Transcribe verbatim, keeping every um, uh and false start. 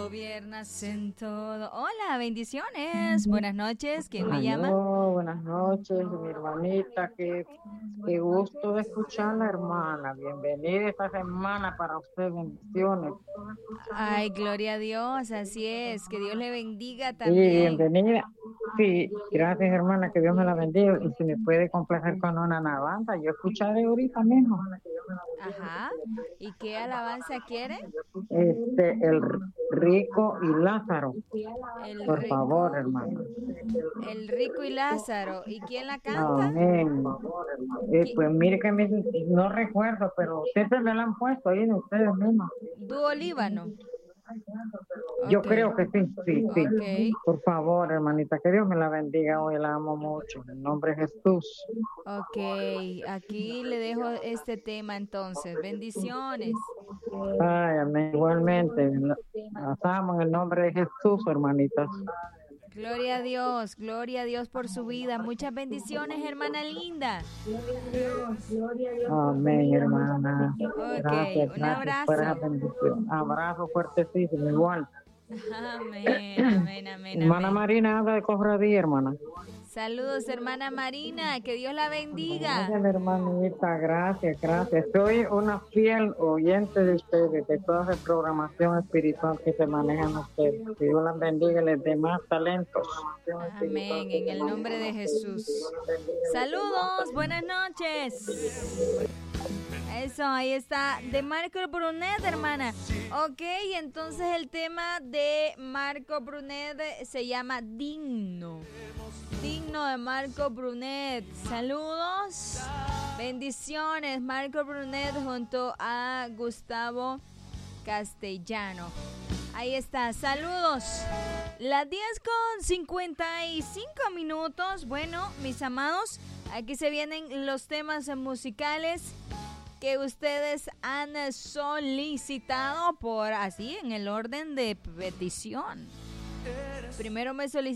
Gobiernas en todo. Hola, bendiciones. Buenas noches. ¿Quién me llama? Aló, buenas noches, mi hermanita. Qué, qué gusto de escucharla, hermana. Bienvenida esta semana para usted. Bendiciones. Ay, gloria a Dios. Así es. Que Dios le bendiga Sí, también. bienvenida. Sí, gracias, hermana. Que Dios me la bendiga. Y si me puede complacer con una alabanza, yo escucharé ahorita mismo. Ajá. ¿Y qué alabanza quiere? Este, el rico y Lázaro. El Por favor, rico, hermana. el rico y Lázaro. ¿Y quién la canta? Amén. Eh, ¿Qui- pues mire que me- no recuerdo, pero siempre me la han puesto ahí en ustedes mismos. Dúo Líbano. Yo Ok, creo que sí, sí, sí. ok, Por favor, hermanita, que Dios me la bendiga hoy, la amo mucho. En el nombre de Jesús. ok. Aquí le dejo este tema entonces. Bendiciones. Ay, amén. Igualmente, las amo en el nombre de Jesús, hermanitas. Gloria a Dios, gloria a Dios por su vida. Muchas bendiciones, hermana linda. Amén, hermana. Ok, Gracias, un gracias por esa abrazo. bendición. Abrazo fuertecísimo, igual. Amén, amén, amén, Hermana amén. Marina, habla de cofradía, hermana. Saludos, hermana Marina, que Dios la bendiga. Gracias, hermanita, gracias, gracias. Soy una fiel oyente de ustedes, de toda esa programación espiritual que se manejan ustedes. Que Dios las bendiga y les dé más talentos. Amén, en el nombre de Jesús. Saludos, buenas noches. Eso, ahí está, de Marco Brunet, hermana. Ok, entonces el tema de Marco Brunet se llama Digno. Digno de Marco Brunet. Saludos. Bendiciones, Marco Brunet junto a Gustavo Castellano. Ahí está, saludos. Las diez con cincuenta y cinco minutos. Bueno, mis amados, aquí se vienen los temas musicales que ustedes han solicitado por así en el orden de petición. Primero me solicitaron